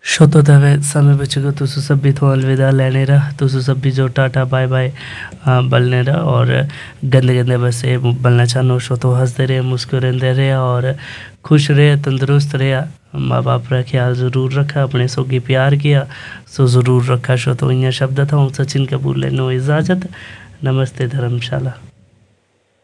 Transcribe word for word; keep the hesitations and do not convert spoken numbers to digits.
शोतो तवे समय बचेगा तो सब भी तो अलविदा लेने रहा तो सब भी जो टाटा बाय बाय बलने रहा और गंदे गंदे बस ये बलना चाहनो शोतो हंसते रहे मुस्कुराते रहे और खुश रहे तंदुरुस्त रहे माँ बाप का ख्याल ज़रूर रखा अपने सोगी प्यार किया सो ज़रूर रखा शोतो इन शब्द था सचिन कपूर लेनो इजाज़त नमस्ते धर्मशाला।